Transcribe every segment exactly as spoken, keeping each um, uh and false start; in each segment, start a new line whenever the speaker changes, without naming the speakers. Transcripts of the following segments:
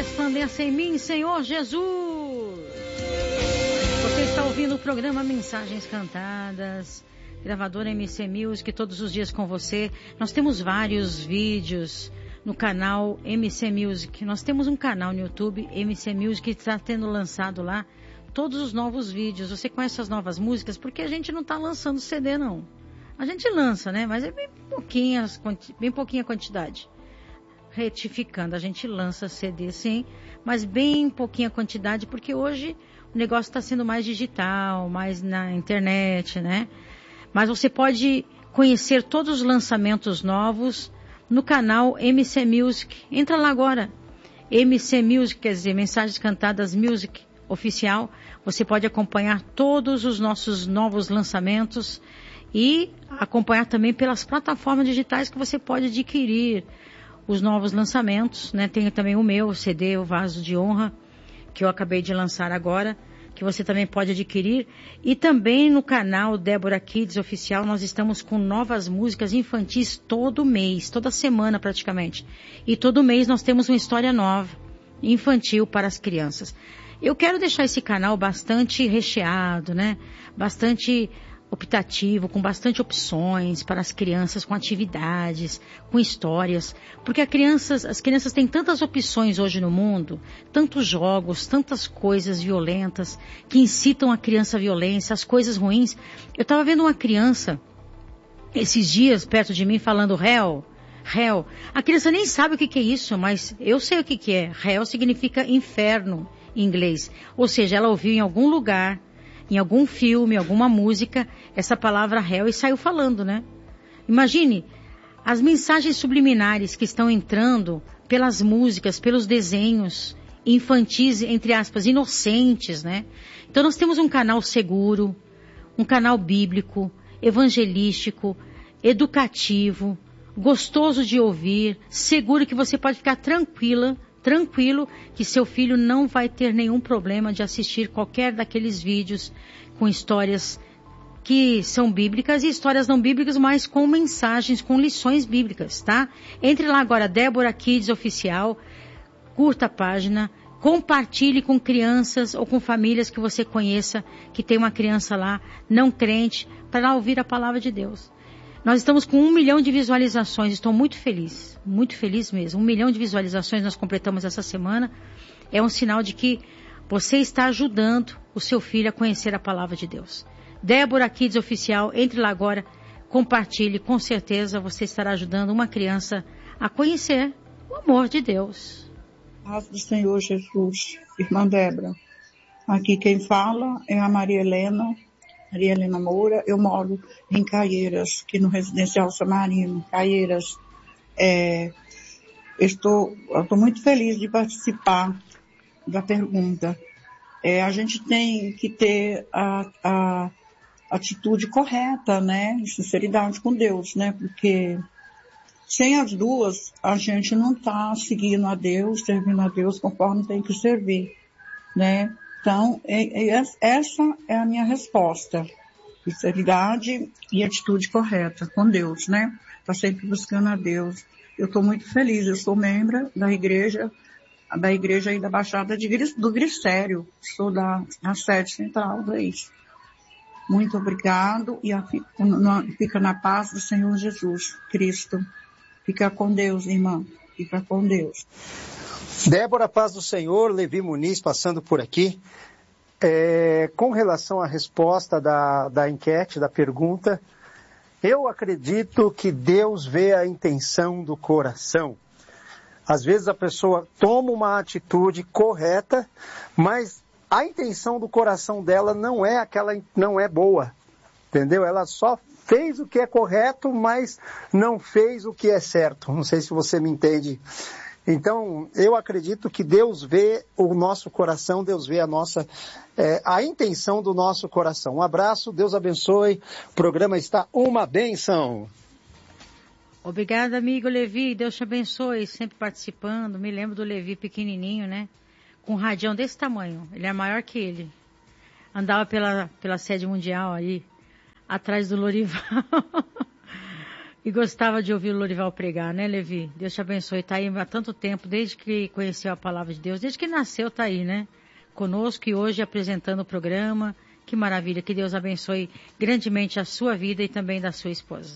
resplandeça em mim, Senhor Jesus. Você está ouvindo o programa Mensagens Cantadas, gravadora M C Music, todos os dias com você. Nós temos vários vídeos no canal M C Music. Nós temos um canal no YouTube, M C Music, que está tendo lançado lá todos os novos vídeos. Você conhece as novas músicas? Porque a gente não está lançando C D, não. A gente lança, né? Mas é bem pouquinha, bem pouquinha quantidade. Retificando, a gente lança C D, sim, mas bem pouquinha quantidade, porque hoje o negócio está sendo mais digital, mais na internet, né? Mas você pode conhecer todos os lançamentos novos no canal M C Music. Entra lá agora. M C Music, quer dizer, Mensagens Cantadas Music Oficial. Você pode acompanhar todos os nossos novos lançamentos e acompanhar também pelas plataformas digitais que você pode adquirir os novos lançamentos, né? Tem também o meu o C D, o Vaso de Honra, que eu acabei de lançar agora, que você também pode adquirir. E também no canal Débora Kids Oficial, nós estamos com novas músicas infantis todo mês, toda semana praticamente. E todo mês nós temos uma história nova, infantil para as crianças. Eu quero deixar esse canal bastante recheado, né? Bastante optativo, com bastante opções para as crianças, com atividades, com histórias, porque a crianças, as crianças têm tantas opções hoje no mundo, tantos jogos, tantas coisas violentas que incitam a criança à violência, as coisas ruins. Eu estava vendo uma criança esses dias perto de mim falando hell, hell. A criança nem sabe o que, que é isso, mas eu sei o que, que é. Hell significa inferno em inglês, ou seja, ela ouviu em algum lugar, em algum filme, alguma música, essa palavra hell e saiu falando, né? Imagine as mensagens subliminares que estão entrando pelas músicas, pelos desenhos infantis, entre aspas, inocentes, né? Então nós temos um canal seguro, um canal bíblico, evangelístico, educativo, gostoso de ouvir, seguro que você pode ficar tranquila, tranquilo que seu filho não vai ter nenhum problema de assistir qualquer daqueles vídeos com histórias que são bíblicas e histórias não bíblicas, mas com mensagens, com lições bíblicas, tá? Entre lá agora, Débora Kids Oficial, curta a página, compartilhe com crianças ou com famílias que você conheça, que tem uma criança lá, não crente, para ouvir a palavra de Deus. Nós estamos com um milhão de visualizações, estou muito feliz, muito feliz mesmo. Um milhão de visualizações nós completamos essa semana. É um sinal de que você está ajudando o seu filho a conhecer a palavra de Deus. Débora Kids Oficial, entre lá agora, compartilhe, com certeza você estará ajudando uma criança a conhecer o amor de Deus.
Paz do Senhor Jesus, irmã Débora. Aqui quem fala é a Maria Helena. Maria Helena Moura, eu moro em Caieiras, aqui no Residencial Samarino, Caieiras. É, estou, estou muito feliz de participar da pergunta. É, a gente tem que ter a, a atitude correta, né? E sinceridade com Deus, né? Porque sem as duas, a gente não está seguindo a Deus, servindo a Deus conforme tem que servir, né? Então, é, é, essa é a minha resposta. Sinceridade e atitude correta com Deus, né? Tá sempre buscando a Deus. Eu estou muito feliz. Eu sou membro da igreja, da igreja aí da Baixada de, do Grissério. Sou da, da sede central daí. Muito obrigado e a, fica na paz do Senhor Jesus Cristo. Fica com Deus, irmã. Fica com Deus.
Débora, paz do Senhor, Levi Muniz passando por aqui. É, com relação à resposta da, da enquete, da pergunta, eu acredito que Deus vê a intenção do coração. Às vezes a pessoa toma uma atitude correta, mas a intenção do coração dela não é aquela, não é boa, entendeu? Ela só fez o que é correto, mas não fez o que é certo. Não sei se você me entende. Então, eu acredito que Deus vê o nosso coração, Deus vê a nossa, é, a intenção do nosso coração. Um abraço, Deus abençoe, o programa está uma bênção.
Obrigada, amigo Levi, Deus te abençoe, sempre participando. Me lembro do Levi pequenininho, né? Com um radião desse tamanho, ele é maior que ele. Andava pela, pela sede mundial aí, atrás do Lorival. E gostava de ouvir o Lorival pregar, né, Levi? Deus te abençoe. Está aí há tanto tempo, desde que conheceu a palavra de Deus, desde que nasceu, está aí, né? Conosco e hoje apresentando o programa. Que maravilha. Que Deus abençoe grandemente a sua vida e também da sua esposa.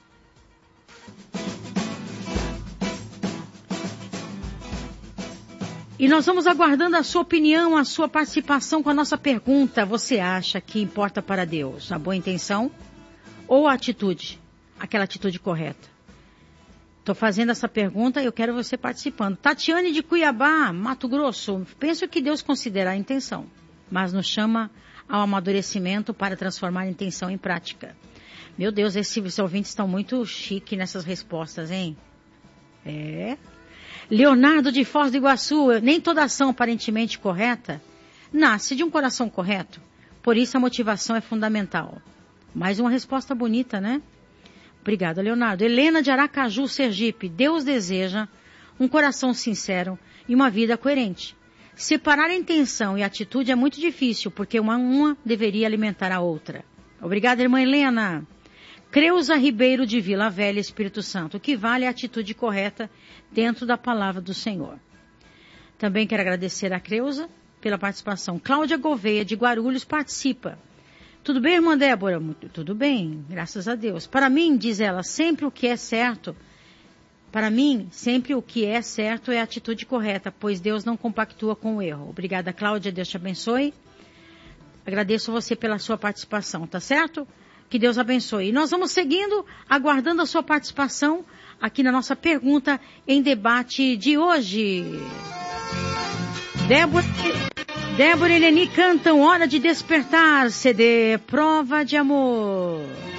E nós vamos aguardando a sua opinião, a sua participação com a nossa pergunta. Você acha que importa para Deus a boa intenção ou a atitude? Aquela atitude correta. Estou fazendo essa pergunta e eu quero você participando. Tatiane de Cuiabá, Mato Grosso. Penso que Deus considera a intenção, mas nos chama ao amadurecimento para transformar a intenção em prática. Meu Deus, esses ouvintes estão muito chiques nessas respostas, hein? É. Leonardo de Foz do Iguaçu. Nem toda ação aparentemente correta nasce de um coração correto. Por isso a motivação é fundamental. Mais uma resposta bonita, né? Obrigada, Leonardo. Helena de Aracaju, Sergipe. Deus deseja um coração sincero e uma vida coerente. Separar a intenção e a atitude é muito difícil, porque uma, uma deveria alimentar a outra. Obrigada, irmã Helena. Creuza Ribeiro de Vila Velha, Espírito Santo. O que vale é a atitude correta dentro da palavra do Senhor. Também quero agradecer a Creuza pela participação. Cláudia Gouveia, de Guarulhos, participa. Tudo bem, irmã Débora? Tudo bem, graças a Deus. Para mim, diz ela, sempre o que é certo, para mim, sempre o que é certo é a atitude correta, pois Deus não compactua com o erro. Obrigada, Cláudia, Deus te abençoe. Agradeço você pela sua participação, tá certo? Que Deus abençoe. E nós vamos seguindo, aguardando a sua participação aqui na nossa pergunta em debate de hoje. Débora... Débora e Leni cantam Hora de Despertar, C D Prova de Amor.